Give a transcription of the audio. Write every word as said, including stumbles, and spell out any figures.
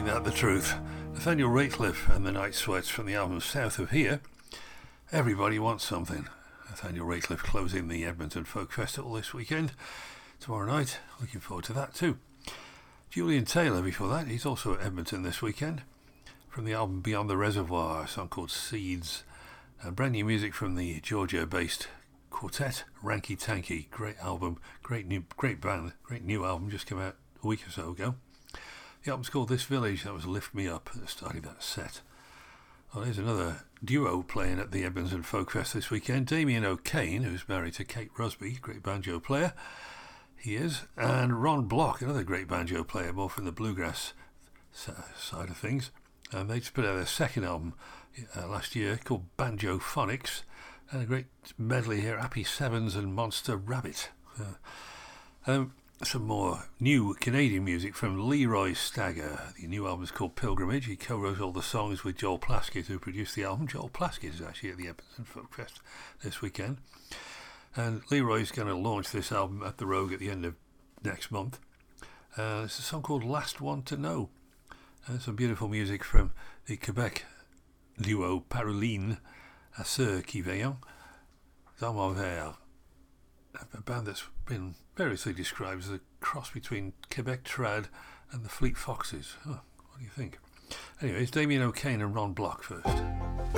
out the truth. Nathaniel Rateliff and the Night Sweats from the album South of Here. Everybody Wants Something. Nathaniel Rateliff closing the Edmonton Folk Festival this weekend. Tomorrow night. Looking forward to that too. Julian Taylor before that. He's also at Edmonton this weekend. From the album Beyond the Reservoir, a song called Seeds. Uh, brand new music from the Georgia-based quartet Ranky Tanky. Great album, great new, great band, great new album. Just came out a week or so ago. The album's called This Village. That was Lift Me Up that started that set. Well, there's another duo playing at the Edmonton Folk Fest this weekend. Damien O'Kane, who's married to Kate Rusby, great banjo player. He is. And Ron Block, another great banjo player, more from the bluegrass side of things. And they just put out their second album uh, last year called Banjo Phonics. And a great medley here, Happy Sevens and Monster Rabbit. Uh, um, Some more new Canadian music from Leroy Stagger. The new album is called Pilgrimage. He co-wrote all the songs with Joel Plaskett, who produced the album. Joel Plaskett is actually at the Edmonton Folk Fest this weekend. And Leroy's going to launch this album at the Rogue at the end of next month. Uh, it's a song called Last One to Know. And some beautiful music from the Quebec duo Paroline, à ceux qui veillent dans mon verre. A band that's been variously described as a cross between Quebec Trad and the Fleet Foxes. Oh, what do you think? Anyway, it's Damien O'Kane and Ron Block first.